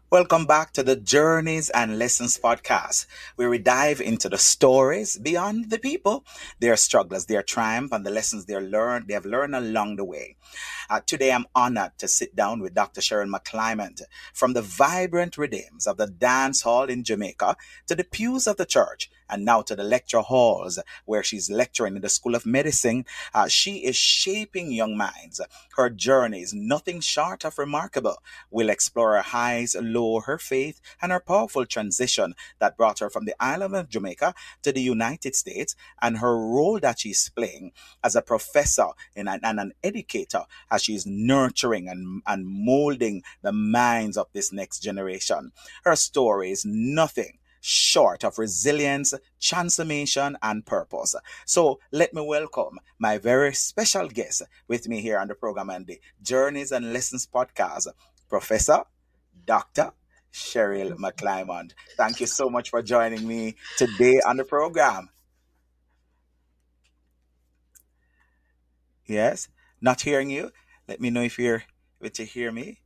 Welcome back to the Journeys and Lessons podcast, where we dive into the stories beyond the people, their struggles, their triumph, and the lessons they have learned along the way. Today, I'm honored to sit down with Dr. Cheryl McClymont, from the vibrant rhythms of the dance hall in Jamaica to the pews of the church, and now to the lecture halls where she's lecturing in the School of Medicine. She is shaping young minds. Her journey is nothing short of remarkable. We'll explore her highs, low, her faith, and her powerful transition that brought her from the island of Jamaica to the United States, and her role that she's playing as a professor and an educator as she's nurturing and molding the minds of this next generation. Her story is nothing short of resilience, transformation, and purpose. So let me welcome my very special guest with me here on the program and the Journeys and Lessons podcast, Professor Dr. Cheryl McClymont. Thank you so much for joining me today on the program. Yes, not hearing you. Let me know if you're able to hear me.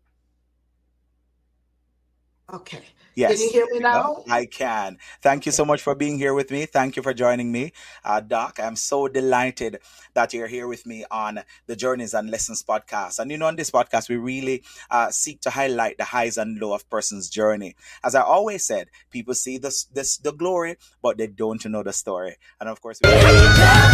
Okay. Can you Yes, hear there me we go. now? I can. Thank you Okay. so much for being here with me. Thank you for joining me, Doc. I'm so delighted that you're here with me on the Journeys and Lessons podcast. And on this podcast, we really seek to highlight the highs and low of person's journey. As I always said, people see the glory, but they don't know the story. And of course, we